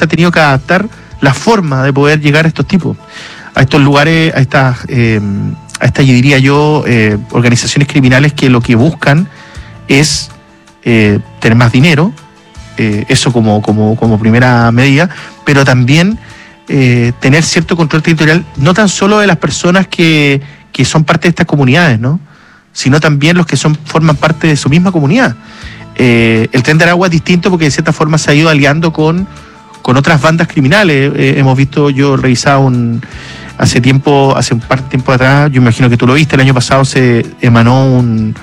se ha tenido que adaptar la forma de poder llegar a estos tipos, a estos lugares, a estas, yo diría yo, organizaciones criminales que lo que buscan es tener más dinero, eso como primera medida, pero también tener cierto control territorial, no tan solo de las personas que son parte de estas comunidades, ¿no?, sino también los que forman parte de su misma comunidad. El Tren de Aragua es distinto porque de cierta forma se ha ido aliando con otras bandas criminales. Hemos visto, yo revisaba hace un par de tiempo atrás, yo imagino que tú lo viste, el año pasado se emanó un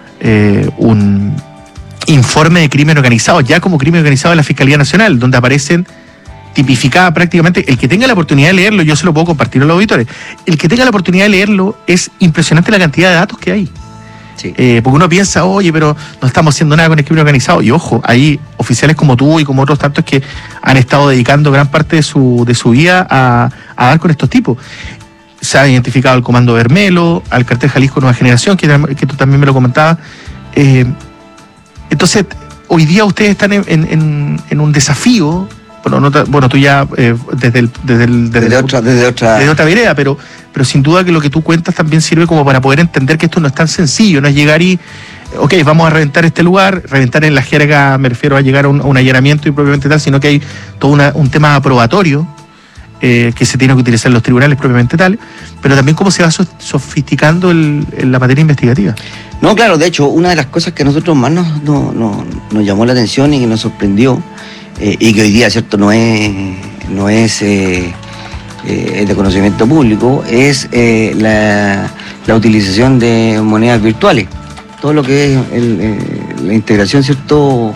informe de crimen organizado, ya como crimen organizado de la Fiscalía Nacional, donde aparecen tipificada prácticamente. El que tenga la oportunidad de leerlo, yo se lo puedo compartir a los auditores, el que tenga la oportunidad de leerlo, es impresionante la cantidad de datos que hay. Sí. Porque uno piensa, oye, pero no estamos haciendo nada con el crimen organizado, y ojo, hay oficiales como tú y como otros tantos que han estado dedicando gran parte de su vida a dar con estos tipos. Se ha identificado al Comando Bermelo, al Cartel Jalisco Nueva Generación, que tú también me lo comentabas. Entonces, hoy día ustedes están en un desafío. Bueno, tú ya desde otra vereda, pero sin duda que lo que tú cuentas también sirve como para poder entender que esto no es tan sencillo, no es llegar y, ok, vamos a reventar este lugar, reventar en la jerga, me refiero a llegar a un allanamiento y propiamente tal, sino que hay todo un tema probatorio que se tiene que utilizar en los tribunales propiamente tal, pero también cómo se va sofisticando la materia investigativa. No, claro, de hecho, una de las cosas que a nosotros más nos llamó la atención y que nos sorprendió, y que hoy día, cierto, no es de conocimiento público, es la utilización de monedas virtuales. Todo lo que es la integración, cierto,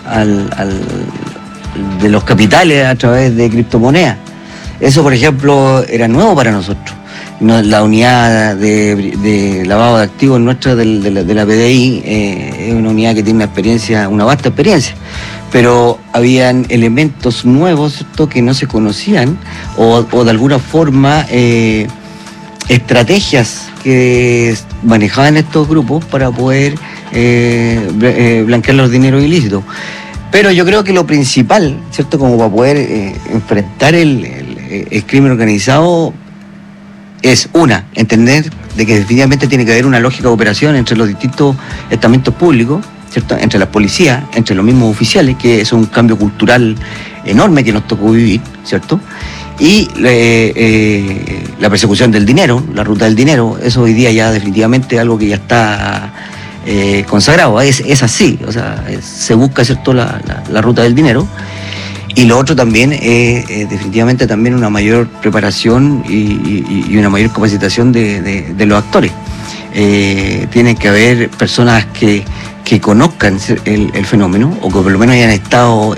de los capitales a través de criptomonedas. Eso, por ejemplo, era nuevo para nosotros. La unidad de lavado de activos nuestra de la PDI es una unidad que tiene una vasta experiencia, pero habían elementos nuevos, ¿cierto?, que no se conocían, o de alguna forma estrategias que manejaban estos grupos para poder blanquear los dineros ilícitos. Pero yo creo que lo principal, ¿cierto?, como para poder enfrentar el crimen organizado, es entender de que definitivamente tiene que haber una lógica de operación entre los distintos estamentos públicos, ¿cierto?, entre las policías, entre los mismos oficiales, que es un cambio cultural enorme que nos tocó vivir, ¿cierto? Y la persecución del dinero, la ruta del dinero, eso hoy día ya definitivamente es algo que ya está consagrado, es así, o sea, se busca, ¿cierto?, la ruta del dinero. Y lo otro también es definitivamente también una mayor preparación y una mayor capacitación de los actores. Tienen que haber personas que conozcan el fenómeno, o que por lo menos hayan estado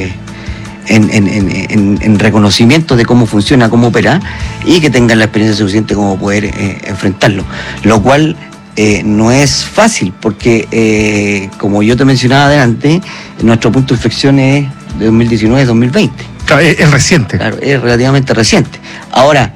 en reconocimiento de cómo funciona, cómo opera, y que tengan la experiencia suficiente como poder enfrentarlo. Lo cual no es fácil, porque como yo te mencionaba adelante, nuestro punto de inflexión es de 2019-2020. Claro, es reciente. Claro, es relativamente reciente. Ahora...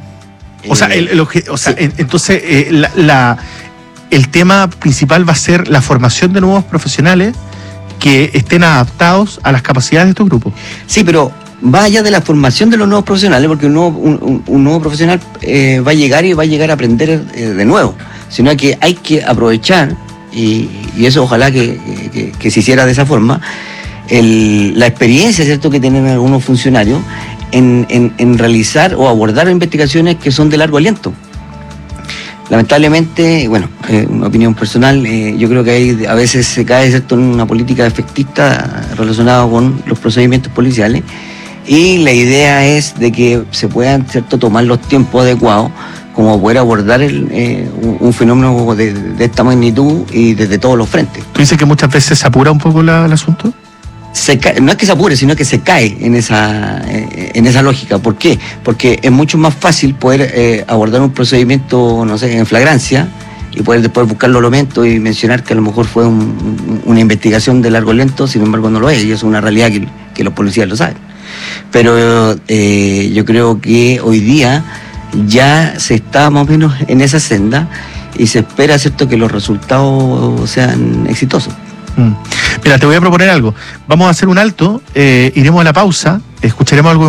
entonces el tema principal va a ser la formación de nuevos profesionales que estén adaptados a las capacidades de estos grupos. Sí, pero va allá de la formación de los nuevos profesionales, porque un nuevo profesional va a llegar a aprender de nuevo, sino que hay que aprovechar, y eso ojalá que se hiciera de esa forma, la experiencia, ¿cierto?, que tienen algunos funcionarios en realizar o abordar investigaciones que son de largo aliento. Lamentablemente, bueno, una opinión personal, yo creo que a veces se cae, ¿cierto?, en una política efectista relacionada con los procedimientos policiales, y la idea es de que se puedan, ¿cierto?, tomar los tiempos adecuados como poder abordar un fenómeno de esta magnitud y desde todos los frentes. ¿Tú dices que muchas veces se apura un poco el asunto? No es que se apure, sino que se cae en esa lógica. ¿Por qué? Porque es mucho más fácil poder abordar un procedimiento, no sé, en flagrancia, y poder después buscar los elementos y mencionar que a lo mejor fue una investigación de largo aliento, sin embargo no lo es, y es una realidad que los policías lo saben. Pero yo creo que hoy día ya se está más o menos en esa senda, y se espera, ¿cierto?, que los resultados sean exitosos. Mira, te voy a proponer algo. Vamos a hacer un alto, iremos a la pausa, escucharemos algo